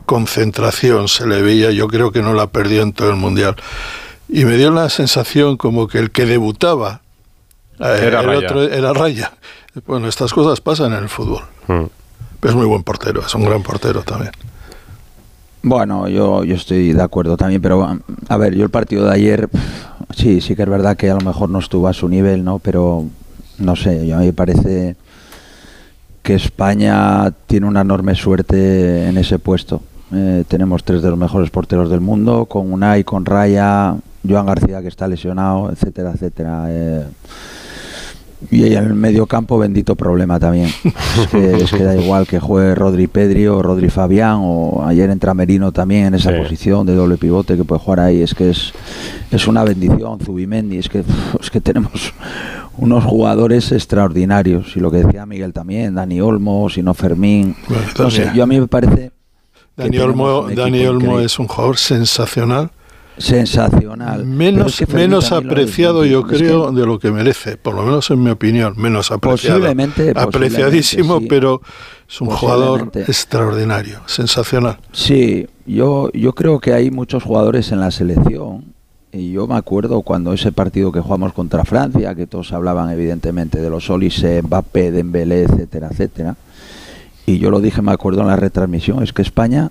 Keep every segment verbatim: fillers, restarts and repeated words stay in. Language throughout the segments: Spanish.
concentración se le veía, yo creo que no la perdió en todo el Mundial. Y me dio la sensación como que el que debutaba eh, era, el Raya. Otro, era Raya. Bueno, estas cosas pasan en el fútbol. Mm. Pero es muy buen portero, es un gran portero también. Bueno, yo, yo estoy de acuerdo también, pero a ver, yo el partido de ayer, sí, sí que es verdad que a lo mejor no estuvo a su nivel, ¿no? Pero no sé, yo a mí me parece que España tiene una enorme suerte en ese puesto. Eh, tenemos tres de los mejores porteros del mundo, con Unai, con Raya, Joan García que está lesionado, etcétera, etcétera. Eh, y en el medio campo, bendito problema también. Es que, es que da igual que juegue Rodri Pedri o Rodri Fabián, o ayer entra Merino también en esa sí. posición de doble pivote que puede jugar ahí. Es que es, es una bendición. Zubimendi, es que, es que tenemos unos jugadores extraordinarios. Y lo que decía Miguel también, Dani Olmo, sino Fermín. Bueno, no sé, yo a mí me parece... Dani Olmo, Dani Olmo es un jugador sensacional. Sensacional. Menos, es que menos apreciado, yo creo, es que, de lo que merece, por lo menos en mi opinión, menos apreciado. Posiblemente. Apreciadísimo, posiblemente, sí. pero es un jugador extraordinario, sensacional. Sí, yo, yo creo que hay muchos jugadores en la selección, y yo me acuerdo cuando ese partido que jugamos contra Francia, que todos hablaban evidentemente de los Olise, Mbappé, Dembélé, etcétera, etcétera, y yo lo dije, me acuerdo en la retransmisión, es que España...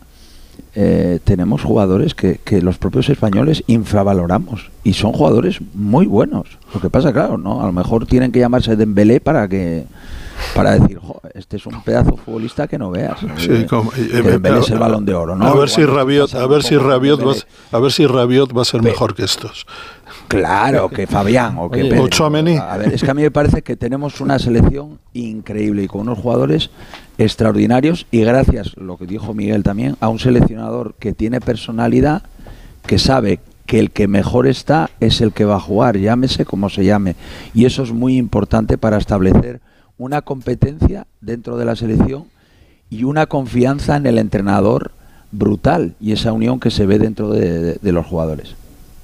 Eh, tenemos jugadores que, que los propios españoles infravaloramos y son jugadores muy buenos. Lo que pasa, claro, no, a lo mejor tienen que llamarse Dembélé para que para decir, este es un pedazo futbolista que no veas. Sí, eh, como, que Dembélé es el Balón de Oro, ¿no? A ver si Rabiot, a ver si Rabiot va, a ver si Rabiot va a ser Pero, mejor que estos. Claro, que Fabián o que Oye, Pedro. Tchouaméni. A ver, es que a mí me parece que tenemos una selección increíble y con unos jugadores extraordinarios y gracias, lo que dijo Miguel también, a un seleccionador que tiene personalidad, que sabe que el que mejor está es el que va a jugar, llámese como se llame. Y eso es muy importante para establecer una competencia dentro de la selección y una confianza en el entrenador brutal y esa unión que se ve dentro de, de, de los jugadores.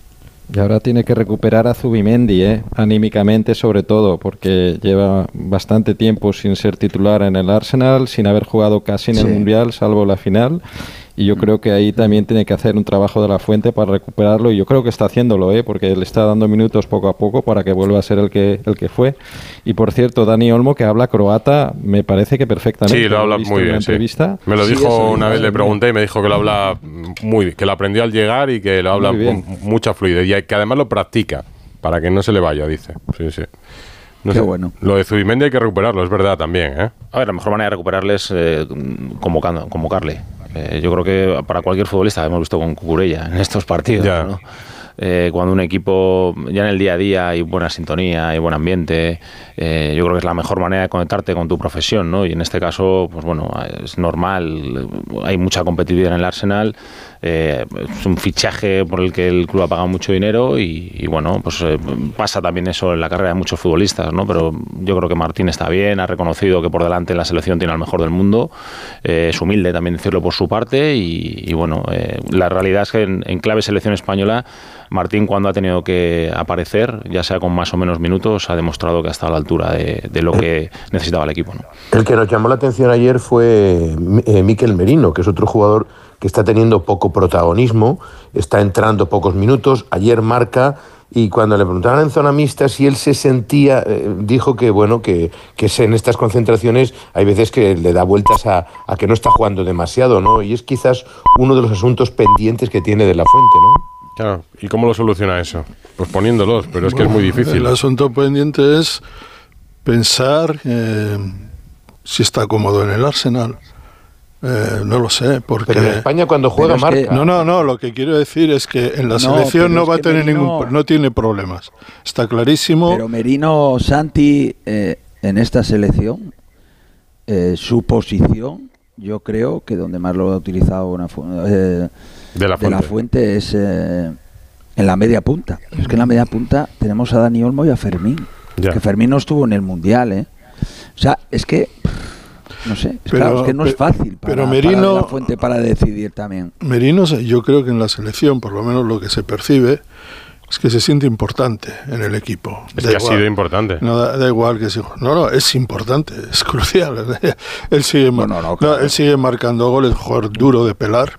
Y ahora tiene que recuperar a Zubimendi, ¿eh? anímicamente sobre todo, porque lleva bastante tiempo sin ser titular en el Arsenal, sin haber jugado casi en sí. el Mundial, salvo la final. Y yo creo que ahí también tiene que hacer un trabajo de la Fuente para recuperarlo, y yo creo que está haciéndolo, ¿eh? porque le está dando minutos poco a poco para que vuelva a ser el que el que fue. Y por cierto, Dani Olmo, que habla croata, me parece que perfectamente. Sí, lo habla muy bien, sí. Me lo sí, dijo una vez, le pregunté y me dijo que lo habla muy bien, que lo aprendió al llegar y que lo habla con mucha fluidez y que además lo practica para que no se le vaya, dice. Sí, sí. No Qué sé. bueno. Lo de Zubimendi hay que recuperarlo, es verdad también, ¿eh? A ver, la mejor manera de recuperarle es eh, convocando, convocarle. Eh, yo creo que para cualquier futbolista, hemos visto con Cucurella en estos partidos, ¿no? Eh, cuando un equipo ya en el día a día hay buena sintonía, hay buen ambiente, eh, yo creo que es la mejor manera de conectarte con tu profesión, ¿no? Y en este caso, pues bueno, es normal, hay mucha competitividad en el Arsenal, eh, es un fichaje por el que el club ha pagado mucho dinero y, y bueno, pues eh, pasa también eso en la carrera de muchos futbolistas, ¿no? Pero yo creo que Martín está bien, ha reconocido que por delante en la selección tiene al mejor del mundo, eh, es humilde también decirlo por su parte y, y bueno, eh, la realidad es que en, en clave selección española Martín, cuando ha tenido que aparecer, ya sea con más o menos minutos, ha demostrado que ha estado a la altura de, de lo que necesitaba el equipo, ¿no? El que nos llamó la atención ayer fue eh, Mikel Merino, que es otro jugador que está teniendo poco protagonismo, está entrando pocos minutos, ayer marca, y cuando le preguntaron en zona mixta si él se sentía, eh, dijo que bueno, que, que en estas concentraciones hay veces que le da vueltas a, a que no está jugando demasiado, ¿no? Y es quizás uno de los asuntos pendientes que tiene de la Fuente, ¿no? Claro, ¿y cómo lo soluciona eso? Pues poniéndolos, pero es que bueno, es muy difícil. El asunto pendiente es pensar eh, si está cómodo en el Arsenal. Eh, no lo sé, porque... Pero en España cuando juega marca. Que, no, no, no, lo que quiero decir es que en la no, selección no va a tener Merino, ningún... No tiene problemas, está clarísimo. Pero Merino, Santi, eh, en esta selección, eh, su posición, yo creo que donde más lo ha utilizado una... Eh, De la, de la Fuente es eh, en la media punta. Es que en la media punta tenemos a Dani Olmo y a Fermín. Ya. Que Fermín no estuvo en el Mundial, ¿eh? O sea, es que no sé, es, pero, claro, es que no es fácil para, pero Merino, para la Fuente para decidir también. Merino, yo creo que en la selección, por lo menos lo que se percibe, es que se siente importante en el equipo. Es da que igual, ha sido importante. No, da, da igual que se... No, no, es importante, es crucial. Él sigue, no, no, no, claro. no, él sigue marcando goles, jugador duro de pelar.